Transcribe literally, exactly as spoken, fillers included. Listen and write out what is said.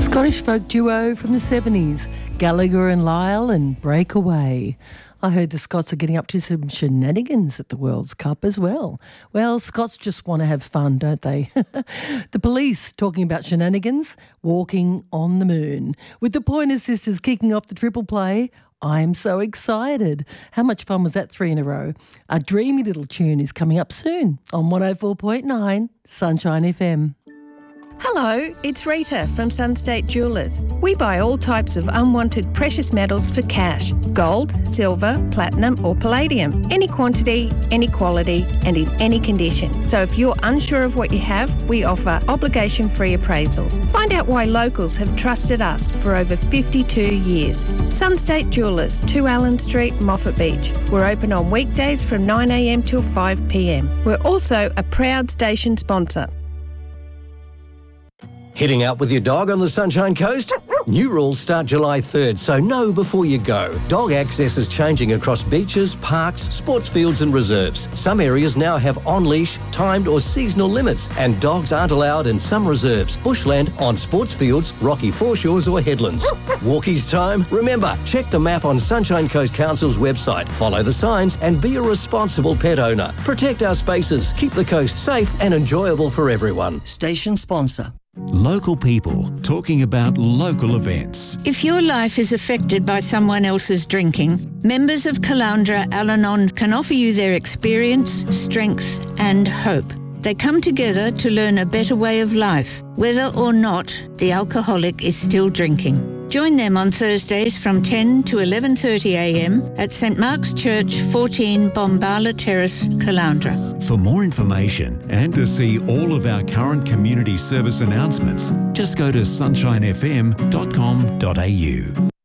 Scottish folk duo from the seventies, Gallagher and Lyle and Breakaway. I heard the Scots are getting up to some shenanigans at the World Cup as well. Well, Scots just want to have fun, don't they? The Police talking about shenanigans, walking on the moon. With the Pointer Sisters kicking off the triple play, I'm so excited. How much fun was that three in a row? A dreamy little tune is coming up soon on one oh four point nine Sunshine F M. Hello, it's Rita from Sunstate Jewellers. We buy all types of unwanted precious metals for cash. Gold, silver, platinum or palladium. Any quantity, any quality and in any condition. So if you're unsure of what you have, we offer obligation-free appraisals. Find out why locals have trusted us for over fifty-two years. Sunstate Jewellers, two Allen Street, Moffat Beach. We're open on weekdays from nine a m till five p m. We're also a proud station sponsor. Heading out with your dog on the Sunshine Coast? New rules start July third, so know before you go. Dog access is changing across beaches, parks, sports fields and reserves. Some areas now have on-leash, timed or seasonal limits, and dogs aren't allowed in some reserves, bushland, on sports fields, rocky foreshores or headlands. Walkies time? Remember, check the map on Sunshine Coast Council's website, follow the signs and be a responsible pet owner. Protect our spaces, keep the coast safe and enjoyable for everyone. Station sponsor. Local people talking about local events. If your life is affected by someone else's drinking, members of Caloundra Al-Anon can offer you their experience, strength and hope. They come together to learn a better way of life, whether or not the alcoholic is still drinking. Join them on Thursdays from ten to eleven thirty a m at St Mark's Church, fourteen Bombala Terrace, Caloundra. For more information and to see all of our current community service announcements, just go to sunshine f m dot com dot a u.